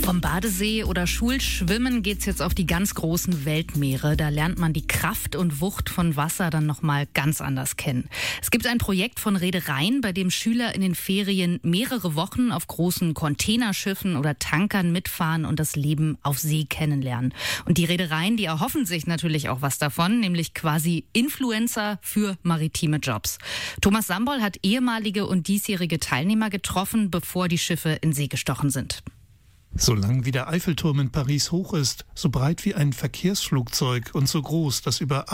Vom Badesee oder Schulschwimmen geht's jetzt auf die ganz großen Weltmeere. Da lernt man die Kraft und Wucht von Wasser dann nochmal ganz anders kennen. Es gibt ein Projekt von Reedereien, bei dem Schüler in den Ferien mehrere Wochen auf großen Containerschiffen oder Tankern mitfahren und das Leben auf See kennenlernen. Und die Reedereien, die erhoffen sich natürlich auch was davon, nämlich quasi Influencer für maritime Jobs. Thomas Sambol hat ehemalige und diesjährige Teilnehmer getroffen, bevor die Schiffe in See gestochen sind. So lang wie der Eiffelturm in Paris hoch ist, so breit wie ein Verkehrsflugzeug und so groß, dass über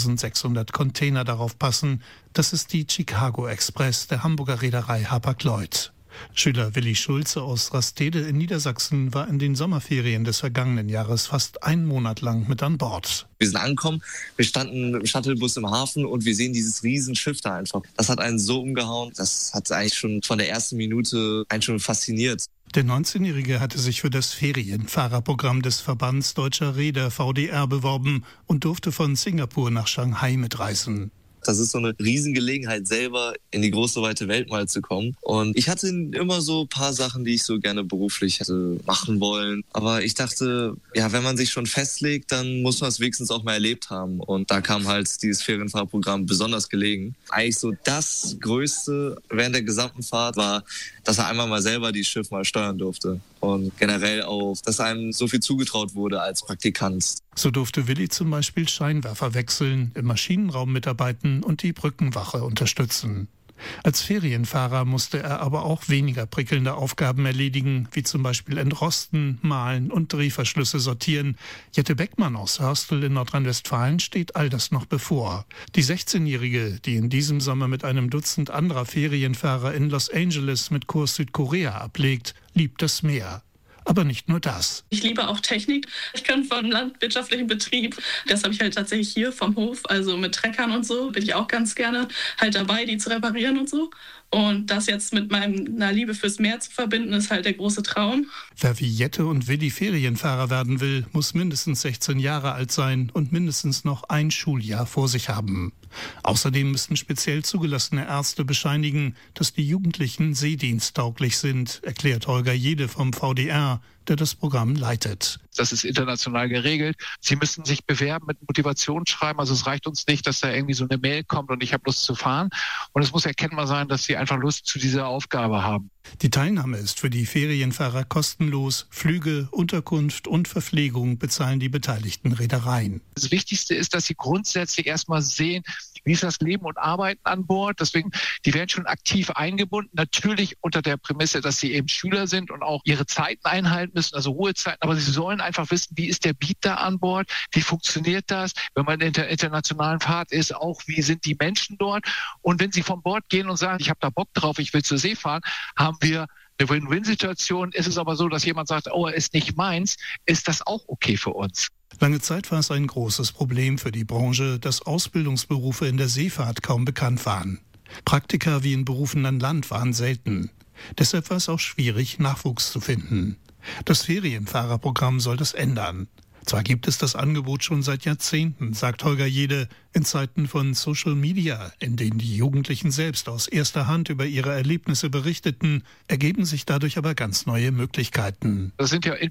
8600 Container darauf passen, das ist die Chicago Express der Hamburger Reederei Hapag-Lloyd. Schüler Willi Schulze aus Rastede in Niedersachsen war in den Sommerferien des vergangenen Jahres fast einen Monat lang mit an Bord. Wir sind angekommen, wir standen im Shuttlebus im Hafen und wir sehen dieses Riesenschiff da einfach. Das hat einen so umgehauen, das hat eigentlich schon von der ersten Minute einen schon fasziniert. Der 19-Jährige hatte sich für das Ferienfahrerprogramm des Verbands Deutscher Reeder VDR beworben und durfte von Singapur nach Shanghai mitreisen. Das ist so eine Riesengelegenheit, selber in die große, weite Welt mal zu kommen. Und ich hatte immer so ein paar Sachen, die ich so gerne beruflich hätte machen wollen. Aber ich dachte, ja, wenn man sich schon festlegt, dann muss man es wenigstens auch mal erlebt haben. Und da kam halt dieses Ferienfahrprogramm besonders gelegen. Eigentlich so das Größte während der gesamten Fahrt war, dass er einmal mal selber die Schiff mal steuern durfte. Und generell auch, dass einem so viel zugetraut wurde als Praktikant. So durfte Willi zum Beispiel Scheinwerfer wechseln, im Maschinenraum mitarbeiten und die Brückenwache unterstützen. Als Ferienfahrer musste er aber auch weniger prickelnde Aufgaben erledigen, wie zum Beispiel entrosten, mahlen und Drehverschlüsse sortieren. Jette Beckmann aus Hörstel in Nordrhein-Westfalen steht all das noch bevor. Die 16-Jährige, die in diesem Sommer mit einem Dutzend anderer Ferienfahrer in Los Angeles mit Kurs Südkorea ablegt, liebt das Meer. Aber nicht nur das. Ich liebe auch Technik. Ich komme vom landwirtschaftlichen Betrieb. Das habe ich halt tatsächlich hier vom Hof, also mit Treckern und so, bin ich auch ganz gerne halt dabei, die zu reparieren und so. Und das jetzt mit meiner Liebe fürs Meer zu verbinden, ist halt der große Traum. Wer wie Jette und Willi Ferienfahrer werden will, muss mindestens 16 Jahre alt sein und mindestens noch ein Schuljahr vor sich haben. Außerdem müssen speziell zugelassene Ärzte bescheinigen, dass die Jugendlichen seediensttauglich sind, erklärt Holger Jede vom VDR, der das Programm leitet. Das ist international geregelt. Sie müssen sich bewerben mit Motivationsschreiben. Also es reicht uns nicht, dass da irgendwie so eine Mail kommt und ich habe Lust zu fahren. Und es muss erkennbar sein, dass sie einfach Lust zu dieser Aufgabe haben. Die Teilnahme ist für die Ferienfahrer kostenlos. Flüge, Unterkunft und Verpflegung bezahlen die beteiligten Reedereien. Das Wichtigste ist, dass sie grundsätzlich erstmal sehen, wie ist das Leben und Arbeiten an Bord. Deswegen, die werden schon aktiv eingebunden. Natürlich unter der Prämisse, dass sie eben Schüler sind und auch ihre Zeiten einhalten müssen, also Ruhezeiten. Aber sie sollen einfach wissen, wie ist der Beat da an Bord? Wie funktioniert das? Wenn man in der internationalen Fahrt ist, auch wie sind die Menschen dort? Und wenn sie von Bord gehen und sagen, ich habe da Bock drauf, ich will zur See fahren, haben wir eine Win-Win-Situation. Ist es aber so, dass jemand sagt, oh, er ist nicht meins, ist das auch okay für uns. Lange Zeit war es ein großes Problem für die Branche, dass Ausbildungsberufe in der Seefahrt kaum bekannt waren. Praktika wie in Berufen an Land waren selten. Deshalb war es auch schwierig, Nachwuchs zu finden. Das Ferienfahrerprogramm soll das ändern. Zwar gibt es das Angebot schon seit Jahrzehnten, sagt Holger Jede, in Zeiten von Social Media, in denen die Jugendlichen selbst aus erster Hand über ihre Erlebnisse berichteten, ergeben sich dadurch aber ganz neue Möglichkeiten. Das sind ja